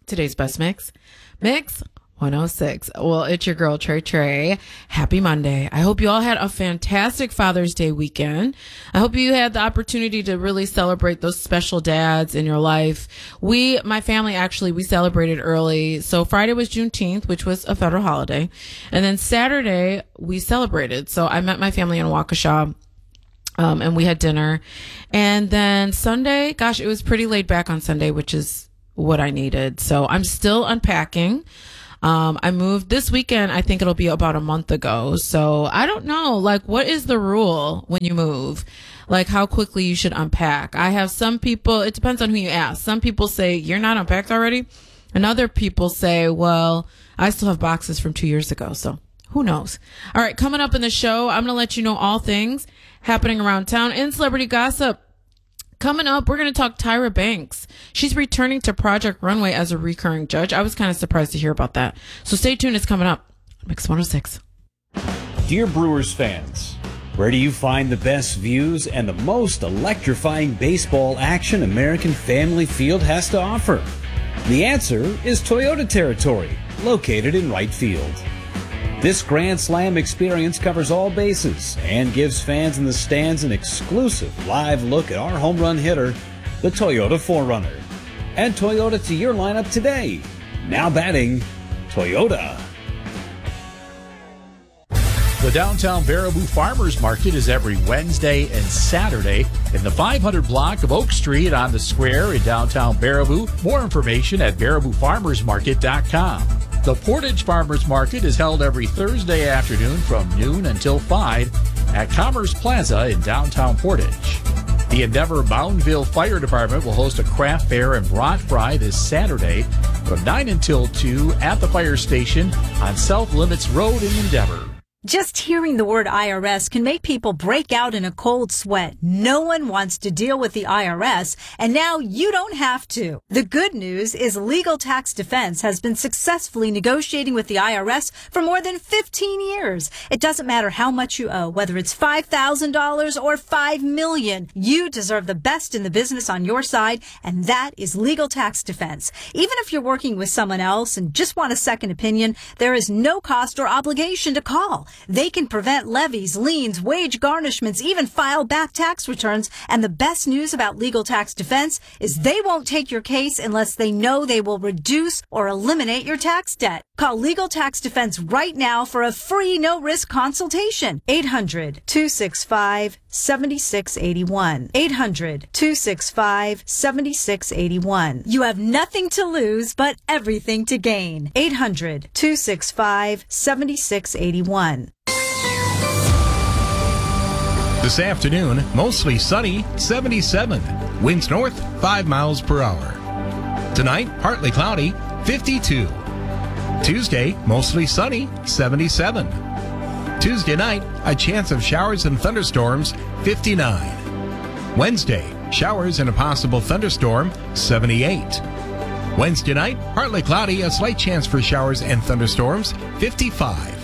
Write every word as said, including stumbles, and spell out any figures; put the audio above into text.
today's best mix. Mix one oh six. Well, it's your girl, Trey Trey. Happy Monday. I hope you all had a fantastic Father's Day weekend. I hope you had the opportunity to really celebrate those special dads in your life. We, my family, actually, we celebrated early. So Friday was Juneteenth, which was a federal holiday. And then Saturday, we celebrated. So I met my family in Waukesha. Um, and we had dinner. And then Sunday, gosh, it was pretty laid back on Sunday, which is what I needed. So I'm still unpacking. Um, I moved this weekend. I think it'll be about a month ago. So I don't know, like, what is the rule when you move? Like, how quickly you should unpack. I have some people, it depends on who you ask. Some people say, you're not unpacked already. And other people say, well, I still have boxes from two years ago. So who knows? All right. Coming up in the show, I'm going to let you know all things happening around town in celebrity gossip. Coming up, we're going to talk Tyra Banks. She's returning to Project Runway as a recurring judge. I was kind of surprised to hear about that. So stay tuned. It's coming up. Mix one oh six. Dear Brewers fans, where do you find the best views and the most electrifying baseball action American Family Field has to offer? The answer is Toyota territory, located in right field. This Grand Slam experience covers all bases and gives fans in the stands an exclusive live look at our home run hitter, the Toyota four runner. Add Toyota to your lineup today. Now batting, Toyota. The downtown Baraboo Farmers Market is every Wednesday and Saturday in the five hundred block of Oak Street on the square in downtown Baraboo. More information at baraboo farmers market dot com. The Portage Farmers Market is held every Thursday afternoon from noon until five at Commerce Plaza in downtown Portage. The Endeavor Moundville Fire Department will host a craft fair and brat fry this Saturday from nine until two at the fire station on South Limits Road in Endeavor. Just hearing the word I R S can make people break out in a cold sweat. No one wants to deal with the I R S, and now you don't have to. The good news is Legal Tax Defense has been successfully negotiating with the I R S for more than fifteen years. It doesn't matter how much you owe, whether it's five thousand dollars or five million dollars. You deserve the best in the business on your side, and that is Legal Tax Defense. Even if you're working with someone else and just want a second opinion, there is no cost or obligation to call. They can prevent levies, liens, wage garnishments, even file back tax returns. And the best news about Legal Tax Defense is they won't take your case unless they know they will reduce or eliminate your tax debt. Call Legal Tax Defense right now for a free no-risk consultation. eight hundred, two six five, seven six eight one. eight hundred, two six five, seven six eight one. You have nothing to lose but everything to gain. eight hundred, two six five, seven six eight one. This afternoon, mostly sunny, seventy-seven. Winds north, five miles per hour. Tonight, partly cloudy, fifty-two. Tuesday, mostly sunny, seventy-seven. Tuesday night, a chance of showers and thunderstorms, fifty-nine. Wednesday, showers and a possible thunderstorm, seventy-eight. Wednesday night, partly cloudy, a slight chance for showers and thunderstorms, fifty-five.